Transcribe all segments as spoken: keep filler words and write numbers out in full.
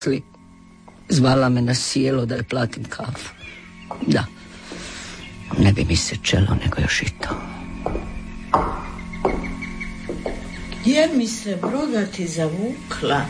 Zvala me na sjelo da je platim kafu. Da, ne bi mi se čelo nego još i to. Gdje mi se brogati zavukla?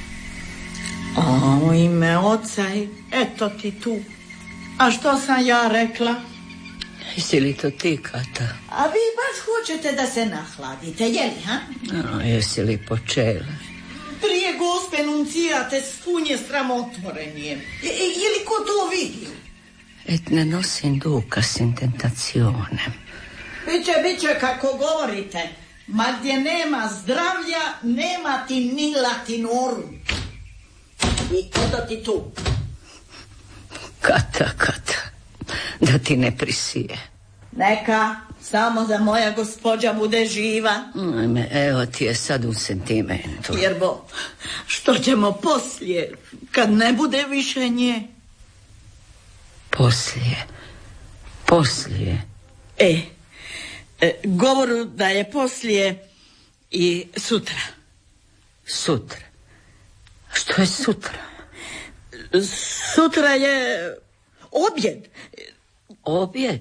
O, ime oca i eto ti tu. A što sam ja rekla? Jesi li to ti, Kata? A vi baš hoćete da se nahladite, jeli, ha? A, jesi li počela? Prije gospe nuncijate spunje sramotvorenjem. Je, je li ko to vidio? Et ne nosim ducas in tentacionem. Biće, biće kako govorite. Ma gdje nema zdravlja, nema ti ni latinoru. I eto ti tu. Kata, Kata, da ti ne prisije. Neka, samo za moja gospođa bude živa. Ajme, evo ti je sad u sentimentu. Jer bo, što ćemo poslije, kad ne bude više nje? Poslije, poslije. E, e govoru da je poslije i sutra. Sutra? Što je sutra? Sutra je objed. Objed?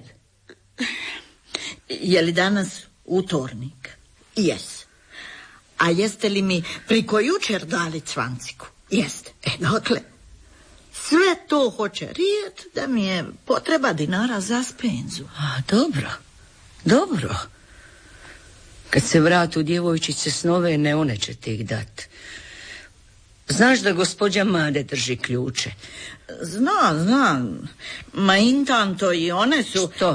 Je li danas utornik? Jes. A jeste li mi priko jučer dali cvanciku? Jeste. E, dokle? Sve to hoće rijet da mi je potreba dinara za spenzu. A, dobro. Dobro. Kad se vratu djevojčice snove, ne one će ti ih dat. Znaš da gospođa Made drži ključe? Znam, znam. Ma intanto i one su... Što?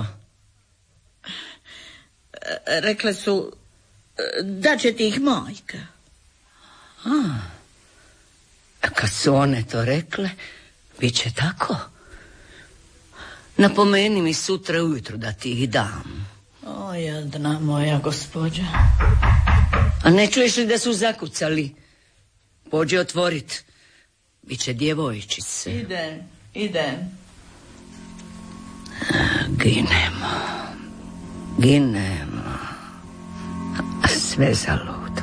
Rekle su da će ti ih majka. A, a kad su one to rekle, bit će tako. Napomeni mi sutra ujutru da ti ih dam. O, jedna moja gospođa. A ne čuješ li da su zakucali? Pođi otvorit. Biće djevojčice. Idem, idem. Ginemo. Ginemo. A sve zalud.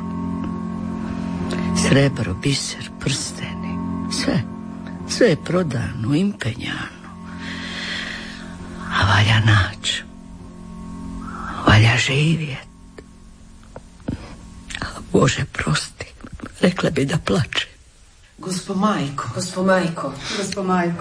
Srebro, biser, prsteni. Sve. Sve je prodano, impenjano. A valja naći. Valja živjet. A Bože prosti. Rekla bi da plače. Gospo majko, gospo majko, gospo majko.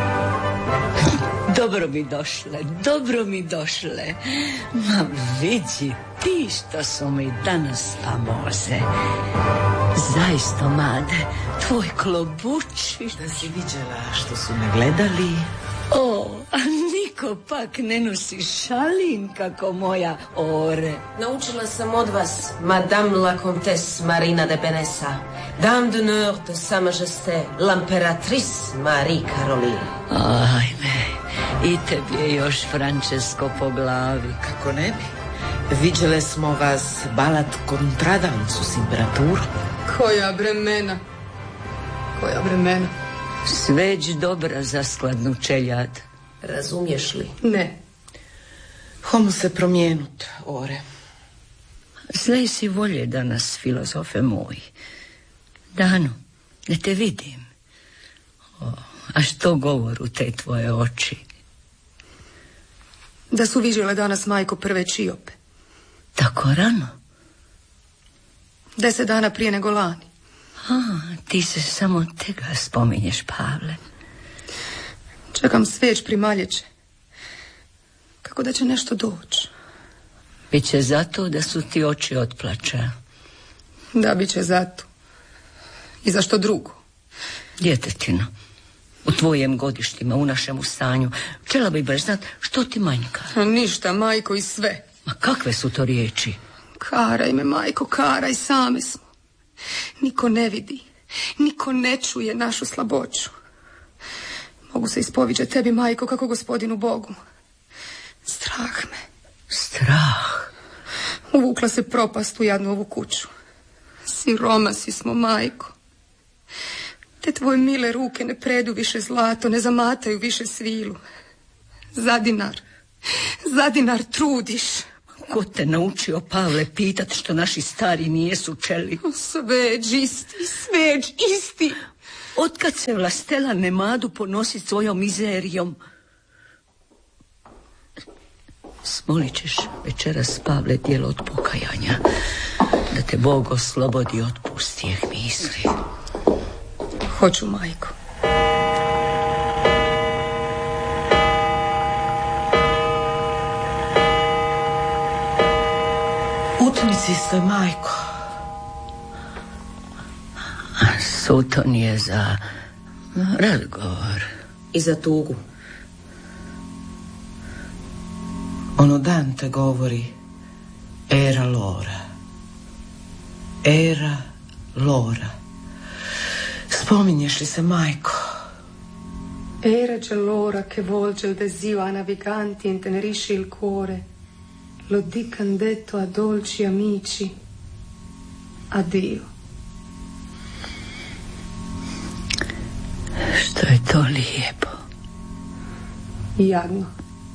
Dobro mi došle, dobro mi došle. Ma vidi ti što su mi danas famoze. Zaista, Made, tvoj klobučić. Da si viđala što su me gledali. O, a niko pak ne nosi šalin kako moja Ore. Naučila sam od vas, Madame la Comtesse Marina de Benessa, Dame d'honneur de sa majesté, l'impératrice Marie Caroline. Ajme, i tebi je još Francesco po glavi. Kako ne bi? Viđale smo vas balat kontradansu s imperaturom. Koja vremena, koja vremena. Sveć dobra za skladnu čeljad. Razumiješ li? Ne. Homo se promijenut, Ore. Zlej si volje danas, filozofe moji. Danu, ne te vidim. O, a što govoru te tvoje oči? Da su viđele danas, majko, prve čiope. Tako rano? Deset dana prije nego lani. A, ti se samo tega spominješ, Pavle. Čekam sveć primaljeće. Kako da će nešto doći. Biće zato da su ti oči od plača. Da, biće zato. I zašto drugo? Djetetino, u tvojem godištima, u našemu stanju, čela bi baš znat što ti manjka. Ništa, majko, i sve. Ma kakve su to riječi? Karaj me, majko, karaj, same smo. Niko ne vidi, niko ne čuje našu slaboću. Mogu se ispoviđati tebi, majko, kako gospodinu Bogu. Strah me. Strah? Uvukla se propast u jadnu ovu kuću. Siromasi smo, majko. Te tvoje mile ruke ne predu više zlato, ne zamataju više svilu. Za dinar, za dinar trudiš. Ko te naučio, Pavle, pitat što naši stari nijesu čeli? Sveđ isti, sveđ isti. Otkad se vlastela nemadu ponosit svojom mizerijom? Smolit ćeš večeras, Pavle, djelo od pokajanja, da te Bog oslobodi od pustijeh misli. Hoću, majko. Utnici ste, majko. Suton je za razgovor. I za tugu. Ono Dante govori era lora. Era lora. Spominješ li se, majko? Era c'è l'ora che volge il desio a naviganti intenerisce il cuore. Lo dican detto a dolci amici. Addio. Što je to lijepo. Jadno.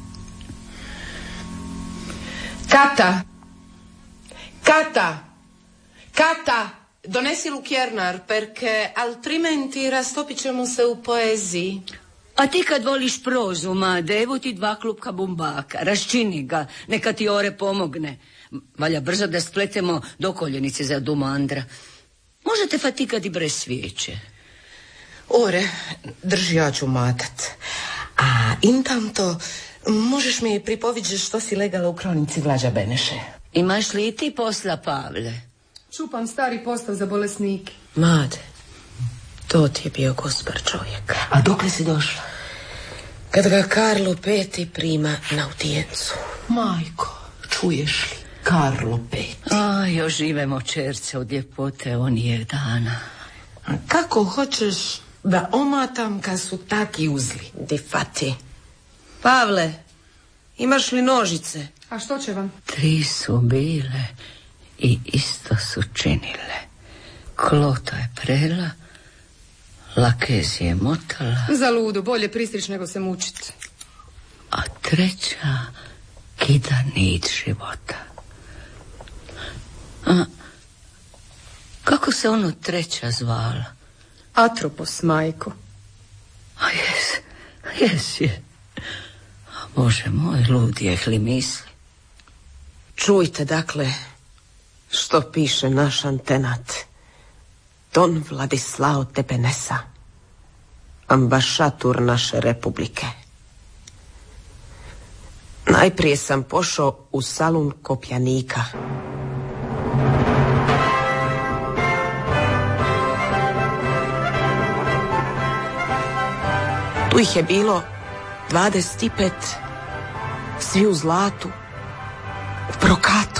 Kata! Kata! Kata! Donesi lukjernar, perché altrimenti rastopit ćemo se u poeziji. A ti kad voliš prozu, Made, evo ti dva klupka bumbaka. Raščini ga, neka ti Ore pomogne. Valja brzo da spletemo dokoljenice za Dumandra. Možete fatikati brez svijeće. Ore, drži, ja ću matat. A intanto, možeš mi pripoviđati što si legala u kronici Vlađa Beneše? Imaš li i ti posla, Pavle? Čupam stari postav za bolesnike. Made, to ti je bio gospar čovjek. A dokle si došla? Kad ga Karlo peti prima na audijencu. Majko, čuješ li? Karlo peti. A, još živemo, čerce, od ljepote onijeg dana. Kako hoćeš da omatam kad su taki uzli? Difati. Pavle, imaš li nožice? A što će vam? Tri su bile i isto su činile. Klota je prela, Lakez je motala. Za ludu, bolje pristrić nego se mučit. A treća kida nit života. A kako se ono treća zvala? Atropos, majko. A jes, jes je. A Bože moj, ludijeh li misli? Čujte, dakle, što piše naš antenat. Don Vladislao de Benesa, ambašatur naše republike. Najprije sam pošao u salun kopjanika. Tu ih je bilo dvadeset pet, svi u zlatu, u brokatu.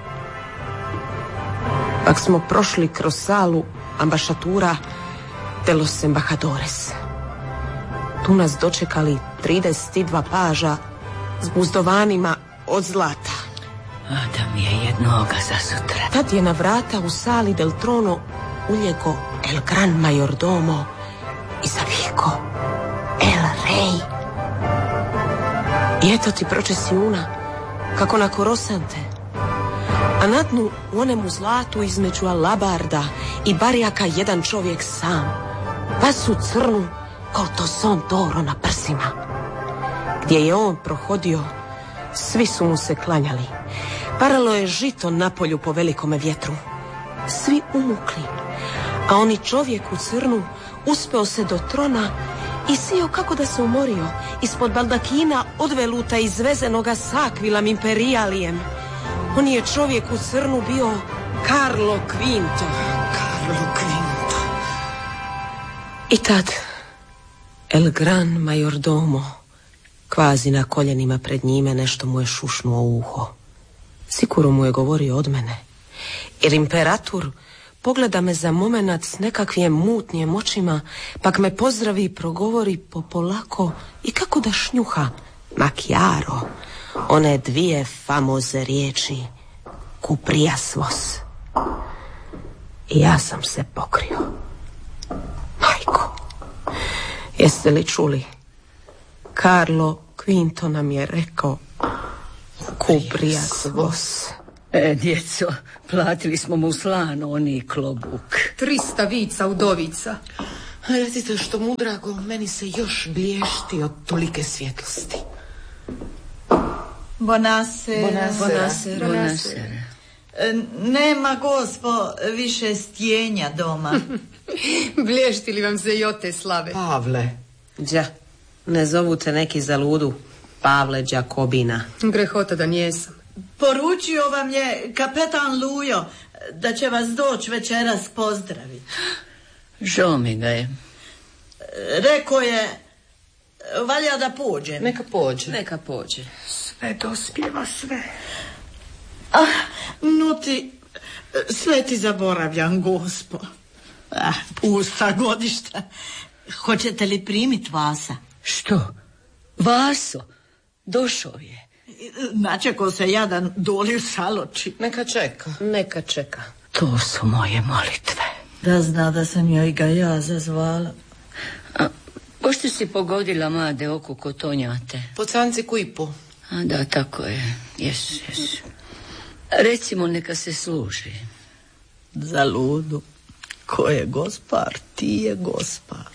Pak smo prošli kroz salu ambašatura de los embajadores. Tu nas dočekali trideset dva paža s buzdovanima od zlata. A da mi je jednoga za sutra. Tad je na vrata u sali del trono uljego el gran mayordomo i zaviko el rey. I eto ti procesijuna, kako na korosante. A na dnu u onemu zlatu između alabarda i barjaka jedan čovjek sam, pa su crnu kao to son doro na prsima. Gdje je on prohodio, svi su mu se klanjali. Paralo je žito na polju po velikome vjetru. Svi umukli, a oni čovjek u crnu uspeo se do trona i sio kako da se umorio ispod baldakina odveluta izvezenoga sakvilam imperialijem. On je čovjek u crnu bio Karlo Quinto. Karlo Quinto. I tad el gran majordomo kvazi na koljenima pred njime nešto mu je šušnuo u uho. Sigurno mu je govorio od mene, jer imperator pogleda me za momenat s nekakvim mutnjem očima, pak me pozdravi i progovori popolako i kako da šnjuha macchiaro, one dvije famoze riječi cuprias vos. I ja sam se pokrio. Majko, jeste li čuli? Karlo Quinto nam je rekao cuprias vos. E, djeco, platili smo mu slano oni klobuk. Trista vica udovica. Recite što mu drago, meni se još blješti od tolike svjetlosti. Bonasera. Bonasera. Bonasera. Nema, gospo, više stjenja doma. Blješti li vam se i od te slave? Pavle. Đa, ne zovu te neki za ludu. Pavle Đakobina. Grehota da nijesam. Poručio vam je kapetan Lujo da će vas doći večeras pozdraviti. Žao mi ga je. Rekao je, valja da pođem. Neka pođe. Neka pođe. Sve dospijeva, sve. Ah, no ti, sve ti zaboravljam, gospo. Ah, pusta godišta. Hoćete li primiti Vasa? Što? Vaso? Došao je. Načekao se jadan doli u Saloči. Neka čeka. Neka čeka. To su moje molitve. Da zna da sam joj ga ja zazvala. A, pošto si pogodila mlade oko kotonjate? Po canciku i po. A da, tako je. Jesu, jesu. Recimo, neka se služi. Za ludu. Ko je gospar, ti je gospar.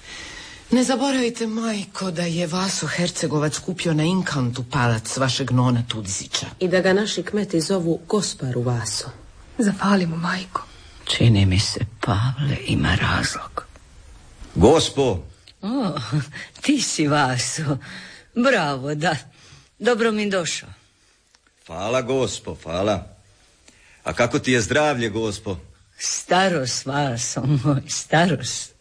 Ne zaboravite, majko, da je Vaso Hercegovac kupio na Inkantu palac vašeg nona Tudzića. I da ga naši kmeti zovu Gosparu Vaso. Zafali mu, majko. Čini mi se, Pavle ima razlog. Gospo. O, ti si Vaso. Bravo, da. Dobro mi došao. Hvala, gospo, hvala. A kako ti je zdravlje, gospo? Starost, Vaso moj, starost.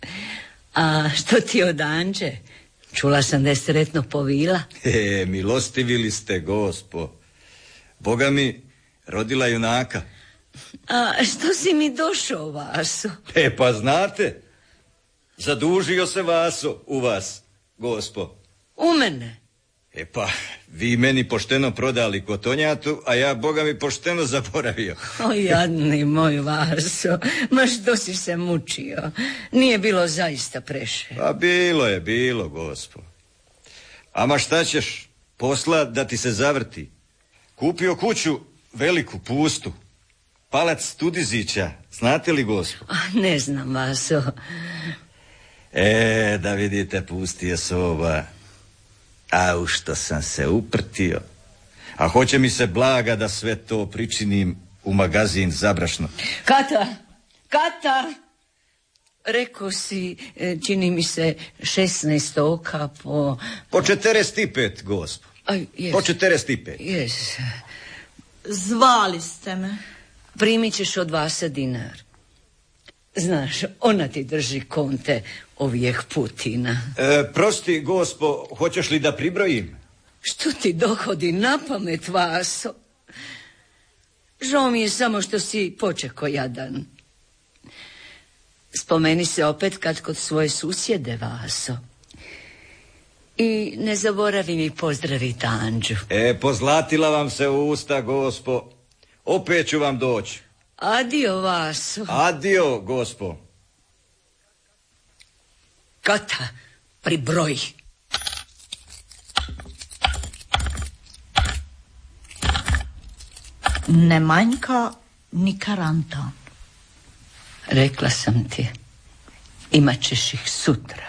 A što ti od Anđe? Čula sam da je sretno povila. E, milostivi li ste, gospo. Boga mi, rodila junaka. A što si mi došao, Vaso? E, pa znate, zadužio se Vaso u vas, gospo. U mene? E pa, vi meni pošteno prodali kotonjatu, a ja, Boga mi, pošteno zaboravio. O, jadni moj Vaso, ma što si se mučio? Nije bilo zaista preše. Pa bilo je, bilo, gospo. Ama šta ćeš, posla da ti se zavrti. Kupio kuću veliku, pustu. Palac Tudizića, znate li, gospo? A, ne znam, Vaso. E, da vidite, pusti je soba. A u što sam se uprtio. A hoće mi se blaga da sve to pričinim u magazin zabrašno. Kata, Kata! Rekao si, čini mi se, šesnaest oka po... Po četrdeset pet, gospo. Aj, jes. Po četrdeset pet. Jes. Zvali ste me. Primit ćeš od Vasa dinar. Znaš, ona ti drži konte ovijeh Putina. E, prosti, gospo, hoćeš li da pribrojim? Što ti dohodi na pamet, Vaso? Žao mi je samo što si počeko jadan. Spomeni se opet kad kod svoje susjede, Vaso. I ne zaboravi mi pozdraviti Anđu. E, pozlatila vam se u usta, gospo. Opet ću vam doći. Adio, Vaso. Adio, gospo. Kata, pribroj. Ne manjka ni karantan. Rekla sam ti, imat ćeš ih sutra.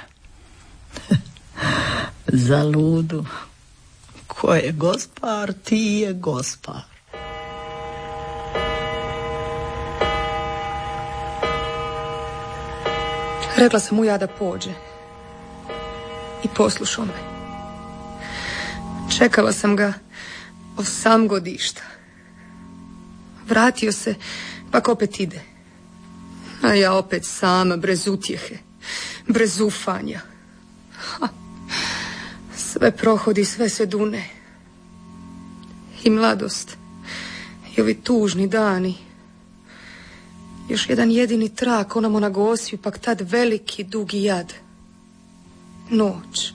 Za ludu. Ko je gospar, ti je gospar. Rekla sam mu ja da pođe. I poslušao me. Čekala sam ga osam godišta. Vratio se, pak opet ide. A ja opet sama, bez utjehe, bez ufanja. Ha. Sve prohodi, sve se dune. I mladost, i ovi tužni dani. Još jedan jedini trak, onamo na Gosju, pak tad veliki, dugi jad. Noć.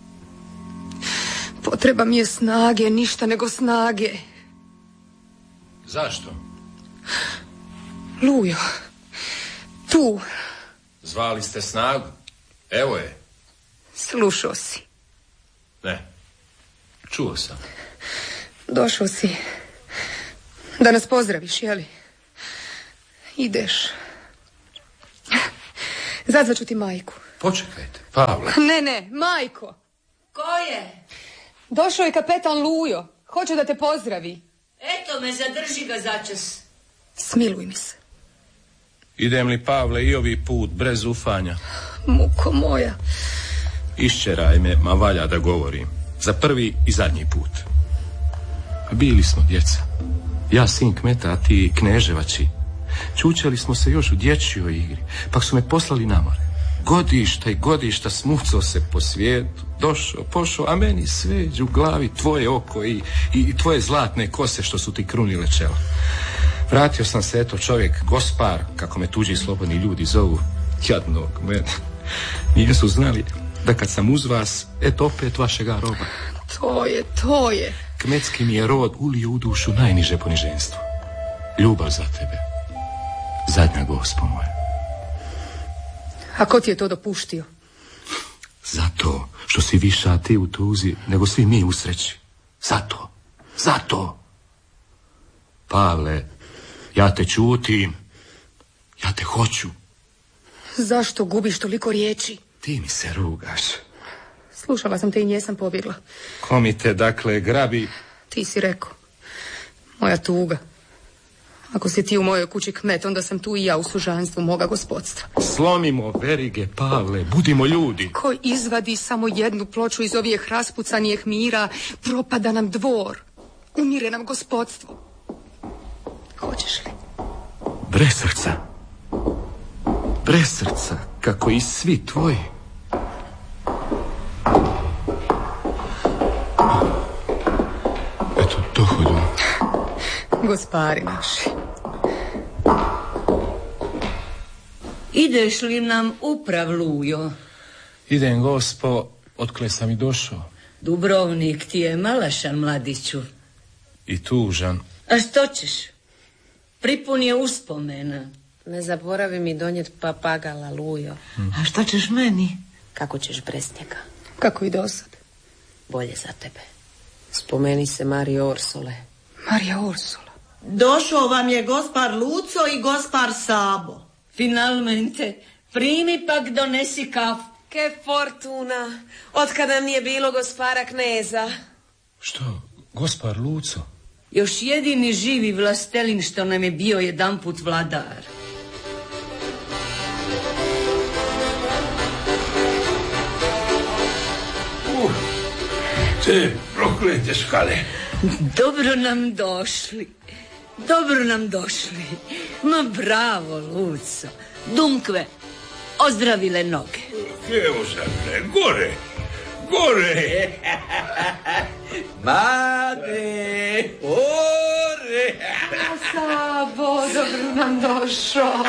Potreba mi je snage, ništa nego snage. Zašto? Lujo, tu. Zvali ste snagu? Evo je. Slušao si. Ne, čuo sam. Došao si da nas pozdraviš, jeli? Ideš. Zazvaću ti majku. Počekajte, Pavle. Ne, ne, majko. Ko je? Došao je kapetan Lujo. Hoće da te pozdravi. Eto me, zadrži ga začas. Smiluj mi se. Idem li, Pavle, i ovi put, brez ufanja? Muko moja. Išćeraj me, ma valja da govorim. Za prvi i zadnji put. Bili smo djeca. Ja sin kmeta, a ti kneževači. Čučali smo se još u dječjoj igri, pak su me poslali na more. Godišta i godišta smucao se po svijetu, došao, pošao, a meni sveđu u glavi tvoje oko i, i tvoje zlatne kose što su ti krunile čelo. Vratio sam se, eto, čovjek, Gospar, kako me tuđi slobodni ljudi zovu, jadnog mene. Nijesu znali da kad sam uz vas, eto opet vašega roba. To je, to je. Kmetski mi je rod ulio u dušu najniže poniženstvo. Ljubav za tebe. Zadnja gospo moja. A ko ti je to dopuštio? Zato što si viša ti u tuzi nego svi mi u sreći. Zato. Zato. Pavle, ja te čutim. Ja te hoću. Zašto gubiš toliko riječi? Ti mi se rugaš. Slušala sam te i njesam pobjegla. Ko mi te, dakle, grabi? Ti si rekao. Moja tuga. Ako si ti u mojoj kući kmet, onda sam tu i ja u služanstvu moga gospodstva. Slomimo verige, Pavle, budimo ljudi. Ko izvadi samo jednu ploču iz ovih raspucanijeh mira, propada nam dvor. Umire nam gospodstvo. Hoćeš li? Bre srca. Bre srca, kako i svi tvoji. Eto, dohodu. Gospari naši. Ideš li nam uprav, Lujo? Idem, gospo, otkle sam i došao. Dubrovnik ti je malašan, mladiću. I tužan. A što ćeš? Pripun je uspomena. Ne zaboravi mi donijet papagala, Lujo. Hmm. A šta ćeš meni? Kako ćeš bez njega? Kako i dosad. Bolje za tebe. Spomeni se Marije Orsole. Marija Orsola. Došao vam je gospar Luco i gospar Sabo. Finalmente, primi pak donesi kafu. Ke fortuna, otkada nam nije bilo gospara kneza. Što, gospar Luco? Još jedini živi vlastelin što nam je bio jedanput vladar. Uh, te proklete skale. Dobro nam došli. Dobro nam došli. Ma bravo, Luco. Dunkve, ozdravile noge. Evo sad, ne, gore. Gore. Made, ore. Sabo, dobro nam došao.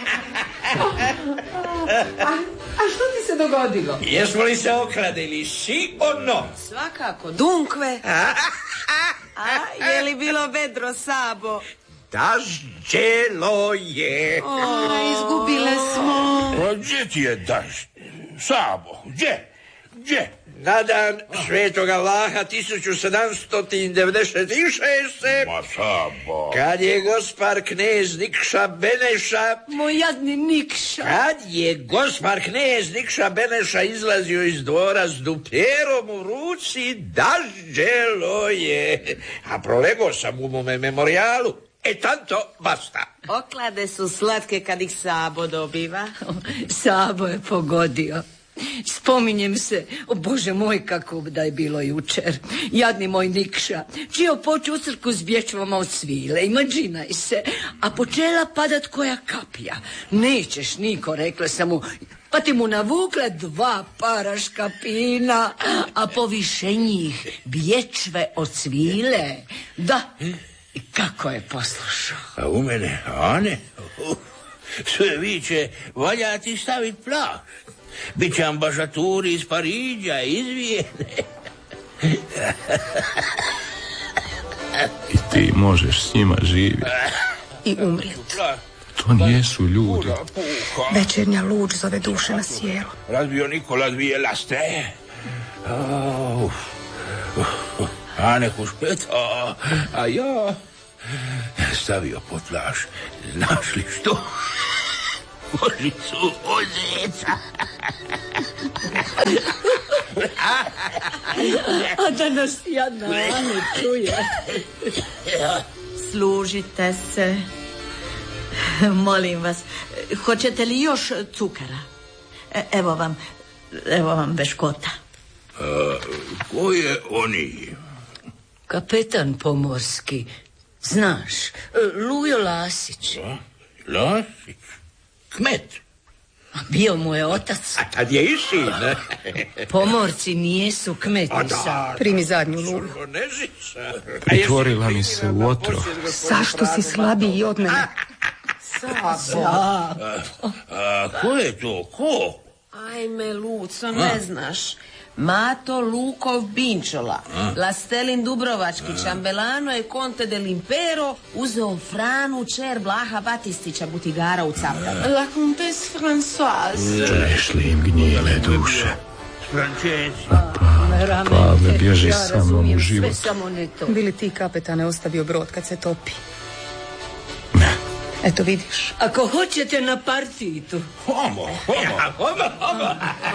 A, a što ti se dogodilo? Jesmo li se okladili, si ono? Svakako, Dunkve. A, je li bilo vedro, Sabo? Dažđelo je. A, izgubile smo. A gdje ti je daž? Sabo, gdje? Gdje? Na dan Svetog Allaha tisuću sedamsto devedeset šeste. Ma Sabo. Kad je gospar knez Nikša Beneša. Moj jadni Nikša. Kad je gospar knez Nikša Beneša izlazio iz dvora s duperom u ruci, dažđelo je. A prolego sam u mome memorijalu. E tanto, basta. Oklade su slatke kad ih Sabo dobiva. Sabo je pogodio. Spominjem se, o Bože moj, kako da je bilo jučer. Jadni moj Nikša, čio poču u crku s bječvama od svile, imađinaj se, a počela padat koja kaplja. Nećeš, niko, rekla sam mu, pa ti mu navukla dva para škapina, a poviše njih bječve od svile. Da, i kako je poslušao. A u mene, a ne? Uh, sve viće, valja ti stavit plašt. Biće ambažaturi iz Pariđa, iz Vijene. I ti možeš s njima živjeti. I umrijeti. To nijesu ljudi. Večernja luč zove duše na sjelo. Razbio Nikola dvije laste. Uh, uh, a neku špeta. A ja stavio pod plaž. Znaš li što? kožicu ozeca. A da nas jadna ne čuje. Služite se. Molim vas, hoćete li još cukara? E, evo vam, evo vam beškota. A, ko je oni? Kapetan pomorski. Znaš, Lujo Lasić. A? Lasić? Kmet? A bio mu je otac. A tad je i sin, ne? Pomorci nijesu kmeti. Primi zadnju Luju. Pritvorila mi se u otrov. Zašto si slabiji od mene? Sabo. A, a ko je to? Ko? Ajme, Luco, ne znaš. Mato Lukov Binčola, Lastelin Dubrovački, Čambelano je Conte dell'Impero uzeo Franu čer Blaha Batistića, butigara u Cavtanu. La Comtesse Françoise. Čuješ li im gnjile duše? Francesi. Pavle, bježi sa mnom u život. Bili ti, kapetane, ostavio brod kad se topi? Ne. Eto, vidiš. Ako hoćete na partitu. Homo, homo, homo, homo.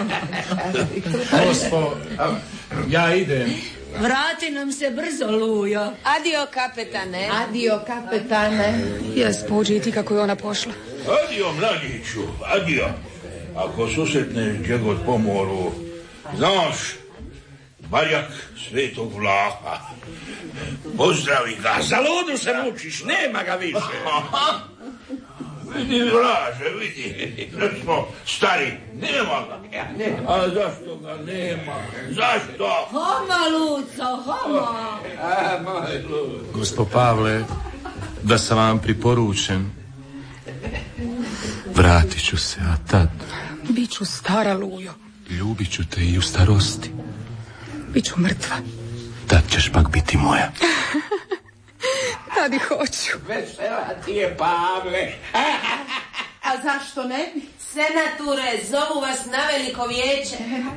Gospo, ja idem. Vrati nam se brzo, Lujo. Adio, kapetane. Adio, kapetane. Jes, pođi i ti kako je ona pošla. Adio, mladiću, adio. Ako susretneš gdje god po moru, znaš, barjak Svetog Vlaha. Pozdravi ga, za ludu se mučiš, nema ga više. Vidi, vraže, vidi, smo stari, nema ga. A zašto ga nema? Zašto? Homa, Luco, homa. Gospo Pavle, da sam vam priporučen, vratit ću se, a tad Biću stara, Lujo. ljubit ću te i u starosti. Biću mrtva. Tad ćeš pak biti moja. Tad i hoću. Vesela ti je, Pavle. A zašto ne? Senature, zovu vas na veliko vijeće.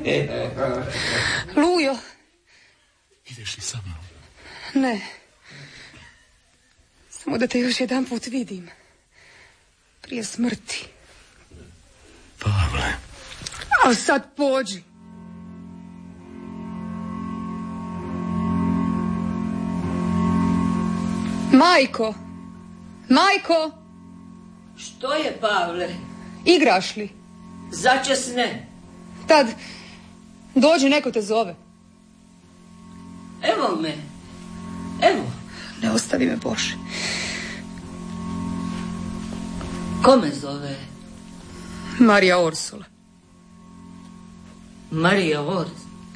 Lujo. Ideš li sa mnom? Ne. Samo da te još jedan put vidim. Prije smrti. Pavle. A sad pođi. Majko! Majko! Što je, Pavle? Igraš li? Začas ne. Tad dođi, neko te zove. Evo me. Evo. Ne ostavi me, Bože. Ko me zove? Marija Orsola. Marija Ors.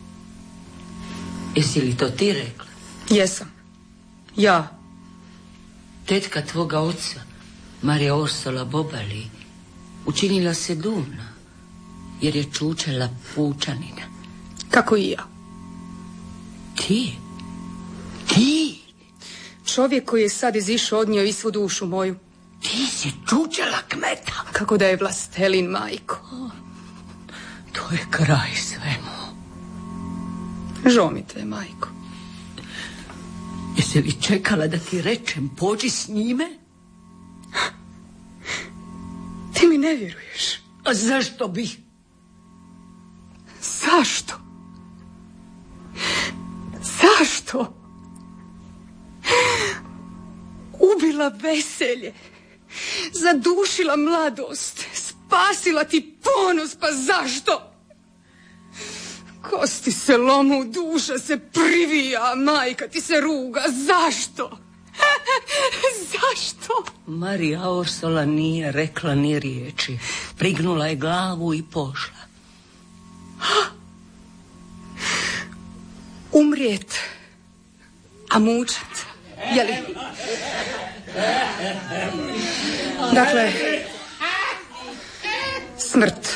Jesi li to ti rekla? Jesam. Ja. Tetka tvoga oca, Marija Orsola Bobali, učinila se dumna, jer je čučala pučanina. Kako i ja. Ti? Ti? Čovjek koji je sad izišao odnio i svu dušu moju. Ti si čučala kmeta. Kako da je Vlastelin, majko. Oh, to je kraj svemu. Žao mi te, majko. Jesi li čekala da ti rečem pođi s njime? Ti mi ne vjeruješ. A zašto bi? Zašto? Zašto? Ubila veselje. Zadušila mladost. Spasila ti ponos, pa zašto? Kosti se lomu, duša se privija, majka ti se ruga. Zašto? Zašto? Marija Orsola nije rekla ni riječi. Prignula je glavu i pošla. Umrijet, a mučat, jeli? Dakle, smrt.